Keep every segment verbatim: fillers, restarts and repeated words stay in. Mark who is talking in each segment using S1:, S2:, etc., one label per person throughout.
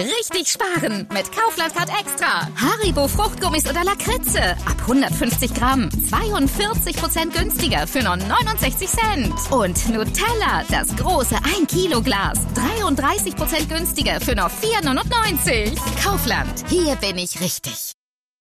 S1: Richtig sparen mit Kaufland Card Extra. Haribo Fruchtgummis oder Lakritze. Ab hundertfünfzig Gramm. zweiundvierzig Prozent günstiger für nur neunundsechzig Cent. Und Nutella, das große ein Kilo Glas. dreiunddreißig Prozent günstiger für nur vier neunundneunzig. Kaufland, hier bin ich richtig.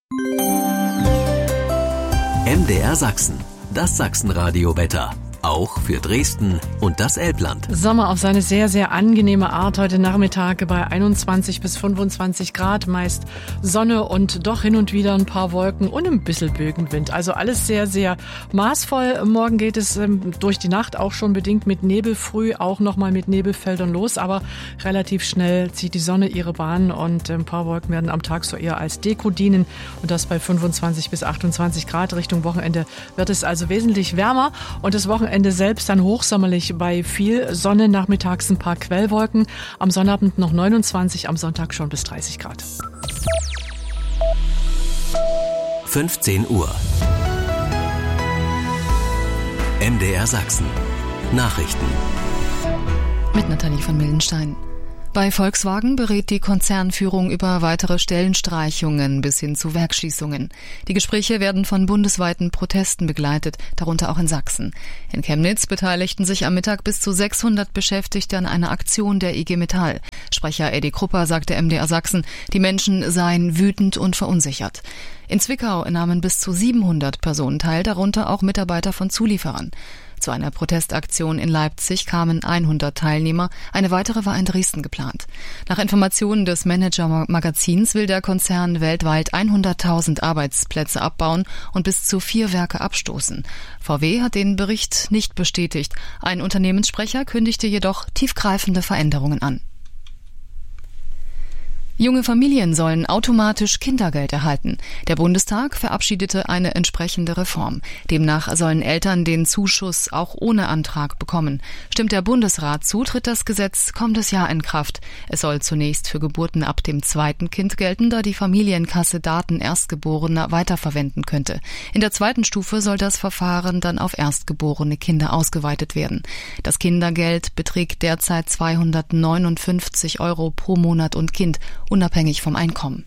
S2: M D R Sachsen, das Sachsenradio-Wetter. Auch für Dresden und das Elbland.
S3: Sommer auf seine sehr, sehr angenehme Art. Heute Nachmittag bei einundzwanzig bis fünfundzwanzig Grad. Meist Sonne und doch hin und wieder ein paar Wolken und ein bisschen Bögenwind. Also alles sehr, sehr maßvoll. Morgen geht es ähm, durch die Nacht auch schon bedingt mit Nebel. Früh auch nochmal mit Nebelfeldern los. Aber relativ schnell zieht die Sonne ihre Bahn und ein paar Wolken werden am Tag so eher als Deko dienen. Und das bei fünfundzwanzig bis achtundzwanzig Grad. Richtung Wochenende wird es also wesentlich wärmer. Und das Wochenende Ende selbst dann hochsommerlich bei viel Sonne, nachmittags ein paar Quellwolken. Am Sonnabend noch neunundzwanzig, am Sonntag schon bis dreißig Grad.
S2: fünfzehn Uhr. M D R Sachsen. Nachrichten.
S4: Mit Nathalie von Mildenstein. Bei Volkswagen berät die Konzernführung über weitere Stellenstreichungen bis hin zu Werksschließungen. Die Gespräche werden von bundesweiten Protesten begleitet, darunter auch in Sachsen. In Chemnitz beteiligten sich am Mittag bis zu sechshundert Beschäftigte an einer Aktion der I G Metall. Sprecher Eddie Krupper sagte M D R Sachsen, die Menschen seien wütend und verunsichert. In Zwickau nahmen bis zu siebenhundert Personen teil, darunter auch Mitarbeiter von Zulieferern. Zu einer Protestaktion in Leipzig kamen hundert Teilnehmer, eine weitere war in Dresden geplant. Nach Informationen des Manager-Magazins will der Konzern weltweit hunderttausend Arbeitsplätze abbauen und bis zu vier Werke abstoßen. V W hat den Bericht nicht bestätigt. Ein Unternehmenssprecher kündigte jedoch tiefgreifende Veränderungen an. Junge Familien sollen automatisch Kindergeld erhalten. Der Bundestag verabschiedete eine entsprechende Reform. Demnach sollen Eltern den Zuschuss auch ohne Antrag bekommen. Stimmt der Bundesrat zu, tritt das Gesetz kommendes Jahr in Kraft. Es soll zunächst für Geburten ab dem zweiten Kind gelten, da die Familienkasse Daten Erstgeborener weiterverwenden könnte. In der zweiten Stufe soll das Verfahren dann auf erstgeborene Kinder ausgeweitet werden. Das Kindergeld beträgt derzeit zweihundertneunundfünfzig Euro pro Monat und Kind, unabhängig vom Einkommen.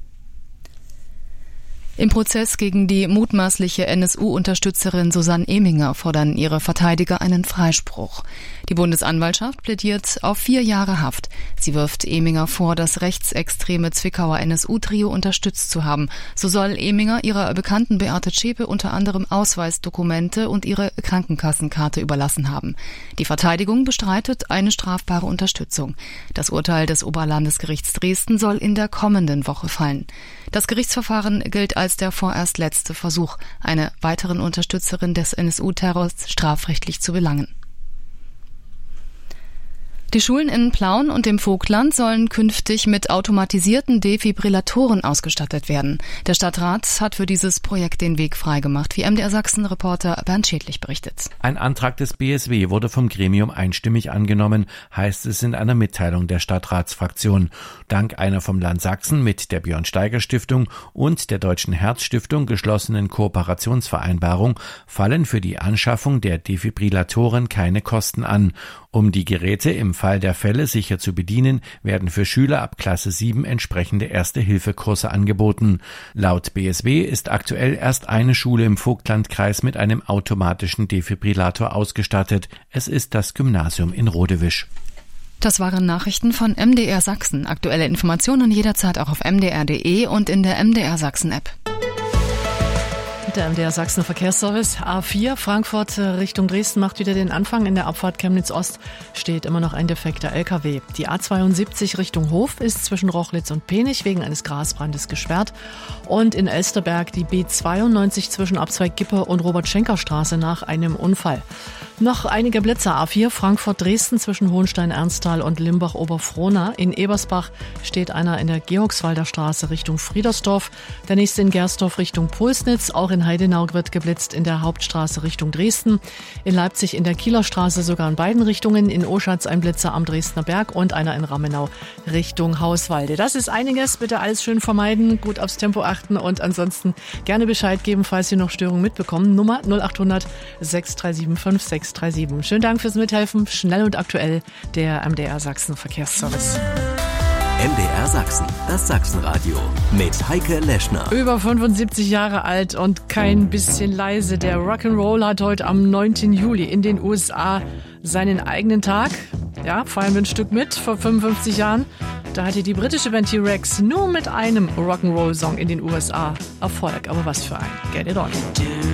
S4: Im Prozess gegen die mutmaßliche N S U-Unterstützerin Susanne Eminger fordern ihre Verteidiger einen Freispruch. Die Bundesanwaltschaft plädiert auf vier Jahre Haft. Sie wirft Eminger vor, das rechtsextreme Zwickauer N S U-Trio unterstützt zu haben. So soll Eminger ihrer Bekannten Beate Zschäpe unter anderem Ausweisdokumente und ihre Krankenkassenkarte überlassen haben. Die Verteidigung bestreitet eine strafbare Unterstützung. Das Urteil des Oberlandesgerichts Dresden soll in der kommenden Woche fallen. Das Gerichtsverfahren gilt als der vorerst letzte Versuch, eine weiteren Unterstützerin des N S U-Terrors strafrechtlich zu belangen. Die Schulen in Plauen und dem Vogtland sollen künftig mit automatisierten Defibrillatoren ausgestattet werden. Der Stadtrat hat für dieses Projekt den Weg freigemacht, wie M D R Sachsen-Reporter Bernd Schädlich berichtet.
S5: Ein Antrag des B S W wurde vom Gremium einstimmig angenommen, heißt es in einer Mitteilung der Stadtratsfraktion. Dank einer vom Land Sachsen mit der Björn-Steiger-Stiftung und der Deutschen Herzstiftung geschlossenen Kooperationsvereinbarung fallen für die Anschaffung der Defibrillatoren keine Kosten an. Um die Geräte im Fall der Fälle sicher zu bedienen, werden für Schüler ab Klasse sieben entsprechende Erste-Hilfe-Kurse angeboten. Laut B S W ist aktuell erst eine Schule im Vogtlandkreis mit einem automatischen Defibrillator ausgestattet. Es ist das Gymnasium in Rodewisch.
S4: Das waren Nachrichten von M D R Sachsen. Aktuelle Informationen jederzeit auch auf m d r punkt d e und in der M D R Sachsen App.
S3: Der M D R Sachsen Verkehrsservice A vier Frankfurt Richtung Dresden macht wieder den Anfang. In der Abfahrt Chemnitz Ost steht immer noch ein defekter L K W. Die A zweiundsiebzig Richtung Hof ist zwischen Rochlitz und Penich wegen eines Grasbrandes gesperrt. Und in Elsterberg die B zweiundneunzig zwischen Abzweig Gippe und Robert-Schenker-Straße nach einem Unfall. Noch einige Blitzer. A vier Frankfurt-Dresden zwischen Hohenstein-Ernsthal und Limbach-Oberfrohna. In Ebersbach steht einer in der Georgswalder Straße Richtung Friedersdorf. Der nächste in Gersdorf Richtung Pulsnitz. Auch in Heidenau wird geblitzt in der Hauptstraße Richtung Dresden. In Leipzig in der Kieler Straße sogar in beiden Richtungen. In Oschatz ein Blitzer am Dresdner Berg und einer in Ramenau Richtung Hauswalde. Das ist einiges. Bitte alles schön vermeiden, gut aufs Tempo achten und ansonsten gerne Bescheid geben, falls Sie noch Störungen mitbekommen. Nummer null acht hundert sechs drei sieben fünf sechs drei sieben. Schönen Dank fürs Mithelfen. Schnell und aktuell der M D R Sachsen Verkehrsservice.
S2: M D R Sachsen, das Sachsenradio mit Heike Leschner.
S3: Über fünfundsiebzig Jahre alt und kein bisschen leise. Der Rock'n'Roll hat heute am neunten Juli in den U S A seinen eigenen Tag. Ja, feiern wir ein Stück mit. Vor fünfundfünfzig Jahren, da hatte die britische Band T-Rex nur mit einem Rock'n'Roll-Song in den U S A Erfolg. Aber was für ein. Get it on.